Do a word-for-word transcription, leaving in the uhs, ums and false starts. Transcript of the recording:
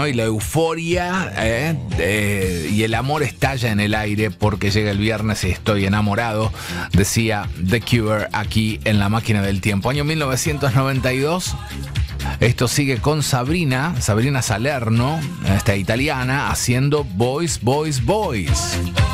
¿no? Y la euforia eh, eh, y el amor estalla en el aire porque llega el viernes y estoy enamorado, decía The Cure aquí en La Máquina del Tiempo. Año mil novecientos noventa y dos. Esto sigue con Sabrina, Sabrina Salerno, esta italiana, haciendo Boys, Boys, Boys.